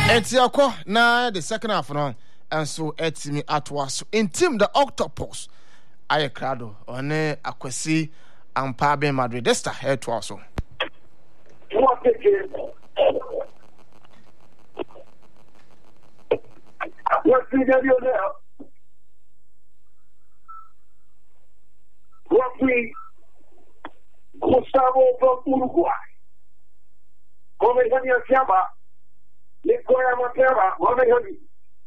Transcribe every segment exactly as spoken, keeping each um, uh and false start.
Etiako na the second half no and so etimi atwas in team the octopus aye crado one akwasi ampa be Madrid desta head to also what the game what we get you there what we Gustavo from Uruguay come venia chiama Nicola Matera, what are you?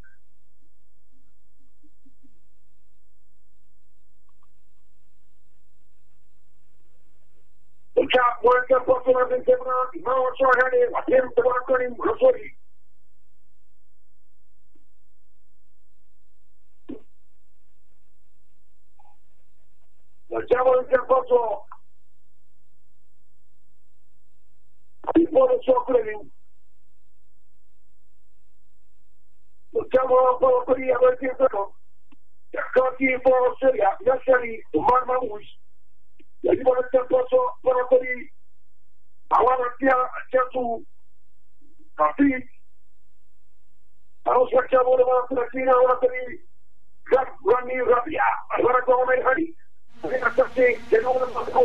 The top one that was on the camera, now it's already a him to work on him, Rosori. The Javon Caposo, before the chocolate. Come for Korea, but you know, the country for Australia, naturally, the Marma Bush. The Liberal Temple for Korea. I want to tell to compete. I was like, I want to go to the Tina, I want to be running Rabia. I want to go my honey. I want to say, they don't want to go.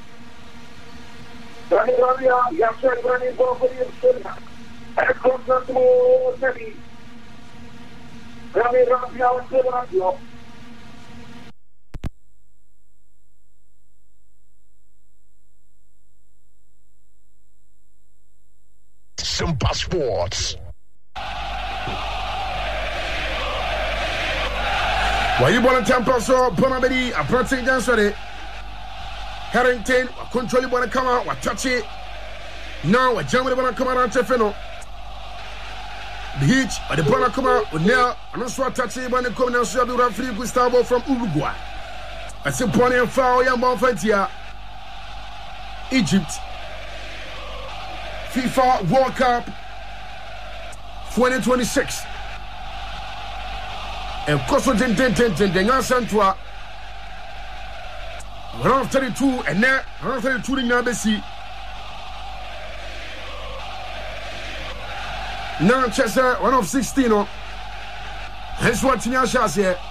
Running Rabia, yes, running for Korea, Australia. I come to Mary. Rami Rami Radio. Simba Sports. Why you want to temper so Bonabedi, a protect Jansori Harrington, a control you want to come out, what touch it now, a Germany want to come out on Tefeno. The hitch, or the Bona come out now, and also touching when the coming out of the referee Gustavo from Uruguay. I see Pony and Foul Young Bonfantia, Egypt, FIFA World Cup twenty twenty-six. And Koso Ten Ten Ten Ten Ten Santua, round thirty-two, and now round thirty-two in Nabesi. Now Chester, one of sixteen. That's what Tinya Shas here.